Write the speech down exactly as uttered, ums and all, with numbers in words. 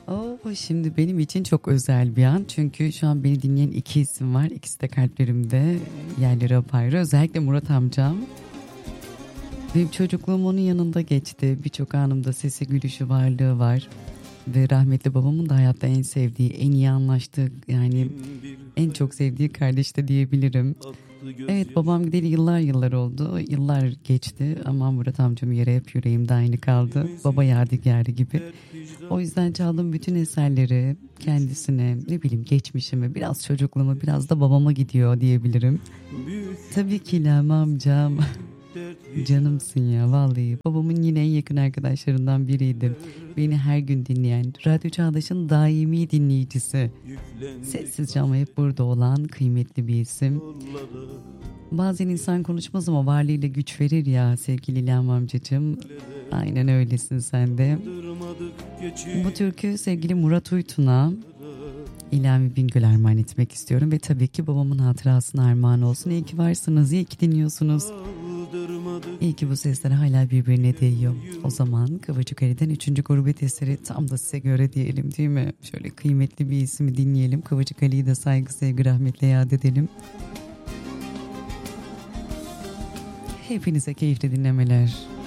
Oo, şimdi benim için çok özel bir an. Çünkü şu an beni dinleyen iki isim var. İkisi de kalplerimde yerleri apayrı. Özellikle Murat amcam. Benim çocukluğum onun yanında geçti. Birçok anımda sesi, gülüşü, varlığı var. Ve rahmetli babamın da hayatta en sevdiği, en iyi anlaştığı, yani en çok sevdiği kardeş de diyebilirim. Evet, babam gideli yıllar yıllar oldu. Yıllar geçti ama Murat amcamın yeri hep yüreğimde aynı kaldı. Baba yadigarı gibi. O yüzden çaldığım bütün eserleri kendisine, ne bileyim, geçmişime, biraz çocukluğuma, biraz da babama gidiyor diyebilirim. Tabii ki İlhami amcam. Canımsın ya, vallahi. Babamın yine en yakın arkadaşlarından biriydi. Beni her gün dinleyen, Radyo Çağdaş'ın daimi dinleyicisi. Sessizce ama hep burada olan kıymetli bir isim. Bazen insan konuşmaz ama varlığıyla güç verir ya sevgili İlhami amcacığım. Aynen öylesin sen de. Bu türkü sevgili Murat Uytun'a, İlhami Bingöl armağan etmek istiyorum. Ve tabii ki babamın hatırasına armağan olsun. İyi ki varsınız, iyi ki dinliyorsunuz. İyi ki bu sesler hala birbirine değiyor. O zaman Kıvırcık Ali'den üçüncü gurbet eseri tam da size göre diyelim, değil mi? Şöyle kıymetli bir ismi dinleyelim. Kıvırcık Ali'yi de saygı, sevgi, rahmetle yad edelim. Hepinize keyifli dinlemeler.